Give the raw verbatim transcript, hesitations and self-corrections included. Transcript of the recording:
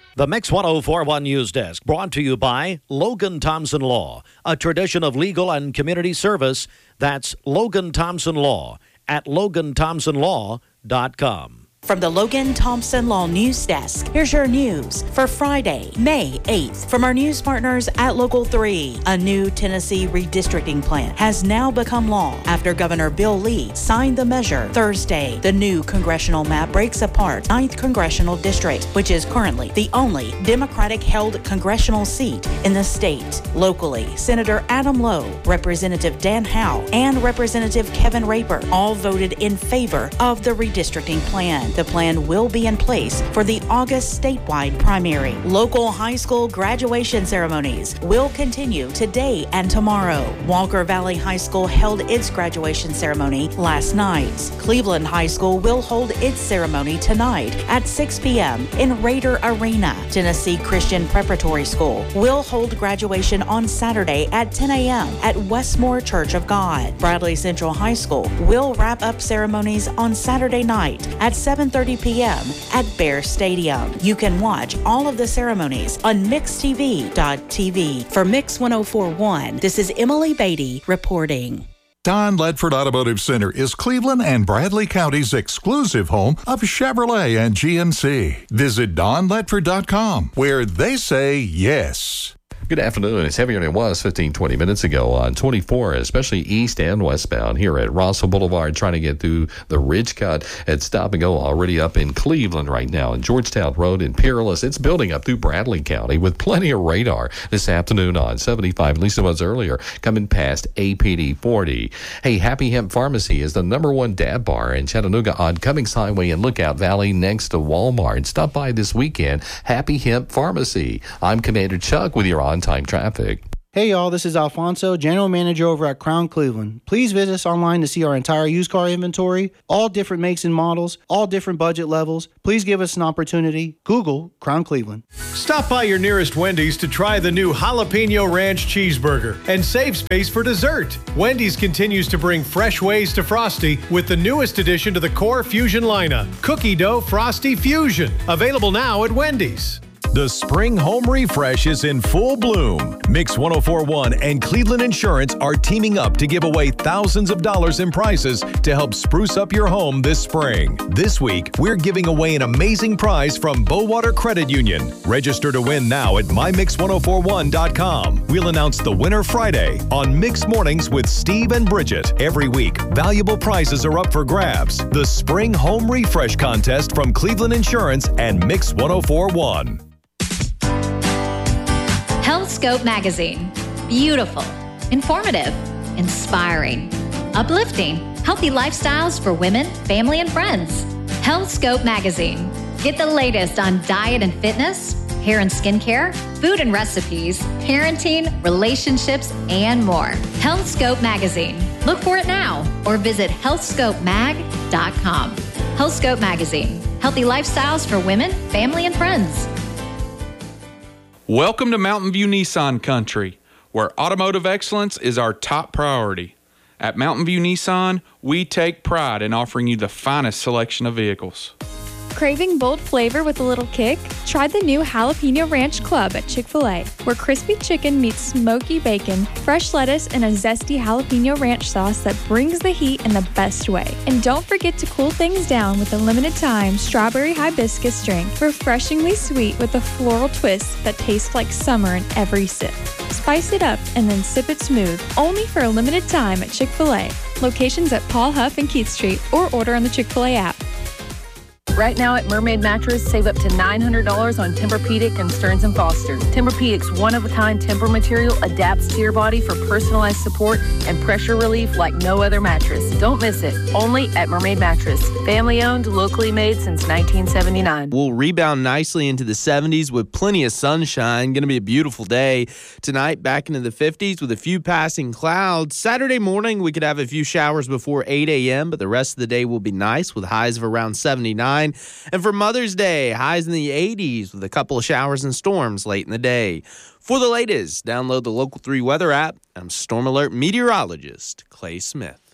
The Mix ten forty-one News Desk brought to you by Logan Thompson Law, a tradition of legal and community service. That's Logan Thompson Law at logan thompson law dot com. From the Logan Thompson Law News Desk, here's your news for Friday, May eighth. From our news partners at Local three, a new Tennessee redistricting plan has now become law after Governor Bill Lee signed the measure Thursday. The new congressional map breaks apart ninth Congressional District, which is currently the only Democratic-held congressional seat in the state. Locally, Senator Adam Lowe, Representative Dan Howe, and Representative Kevin Raper all voted in favor of the redistricting plan. The plan will be in place for the August statewide primary. Local high school graduation ceremonies will continue today and tomorrow. Walker Valley High School held its graduation ceremony last night. Cleveland High School will hold its ceremony tonight at six p.m. in Raider Arena. Tennessee Christian Preparatory School will hold graduation on Saturday at ten a.m. at Westmore Church of God. Bradley Central High School will wrap up ceremonies on Saturday night at seven thirty p.m. at Bear Stadium. You can watch all of the ceremonies on mix t v dot t v. For Mix ten forty-one, this is Emily Beatty reporting. Don Ledford Automotive Center is Cleveland and Bradley County's exclusive home of Chevrolet and G M C. Visit don ledford dot com, where they say yes. Good afternoon. It's heavier than it was fifteen, twenty minutes ago on twenty-four, especially east and westbound here at Rossville Boulevard, trying to get through the Ridge Cut at Stop and Go, already up in Cleveland right now. And Georgetown Road in Peerless, it's building up through Bradley County with plenty of radar this afternoon on seventy-five, at least it was earlier, coming past A P D forty. Hey, Happy Hemp Pharmacy is the number one dab bar in Chattanooga on Cummings Highway and Lookout Valley next to Walmart. Stop by this weekend, Happy Hemp Pharmacy. I'm Commander Chuck with your on time traffic. Hey y'all, this is Alfonso, General Manager over at Crown Cleveland. Please visit us online to see our entire used car inventory, all different makes and models, all different budget levels. Please give us an opportunity. Google Crown Cleveland. Stop by your nearest Wendy's to try the new Jalapeno Ranch Cheeseburger and save space for dessert. Wendy's continues to bring fresh ways to Frosty with the newest addition to the Core Fusion lineup, Cookie Dough Frosty Fusion. Available now at Wendy's. The spring home refresh is in full bloom. Mix ten forty-one and Cleveland Insurance are teaming up to give away thousands of dollars in prizes to help spruce up your home this spring. This week, we're giving away an amazing prize from Bowater Credit Union. Register to win now at my mix ten forty-one dot com. We'll announce the winner Friday on Mix Mornings with Steve and Bridget. Every week, valuable prizes are up for grabs. The spring home refresh contest from Cleveland Insurance and Mix ten forty-one. HealthScope Magazine. Beautiful, informative, inspiring, uplifting, healthy lifestyles for women, family, and friends. HealthScope Magazine. Get the latest on diet and fitness, hair and skincare, food and recipes, parenting, relationships, and more. HealthScope Magazine. Look for it now or visit health scope mag dot com. HealthScope Magazine. Healthy lifestyles for women, family, and friends. Welcome to Mountain View Nissan Country, where automotive excellence is our top priority. At Mountain View Nissan, we take pride in offering you the finest selection of vehicles. Craving bold flavor with a little kick? Try the new Jalapeno Ranch Club at Chick-fil-A, where crispy chicken meets smoky bacon, fresh lettuce, and a zesty jalapeno ranch sauce that brings the heat in the best way. And don't forget to cool things down with a limited-time strawberry hibiscus drink, refreshingly sweet with a floral twist that tastes like summer in every sip. Spice it up and then sip it smooth, only for a limited time at Chick-fil-A. Locations at Paul Huff and Keith Street, or order on the Chick-fil-A app. Right now at Mermaid Mattress, save up to nine hundred dollars on Tempur-Pedic and Stearns and Foster. Tempur-Pedic's one-of-a-kind Tempur material adapts to your body for personalized support and pressure relief like no other mattress. Don't miss it. Only at Mermaid Mattress. Family-owned, locally made since nineteen seventy-nine. We'll rebound nicely into the seventies with plenty of sunshine. Going to be a beautiful day. Tonight, back into the fifties with a few passing clouds. Saturday morning, we could have a few showers before eight a.m., but the rest of the day will be nice with highs of around seventy-nine. And for Mother's Day, highs in the eighties with a couple of showers and storms late in the day. For the latest, download the Local three weather app. I'm Storm Alert meteorologist Clay Smith.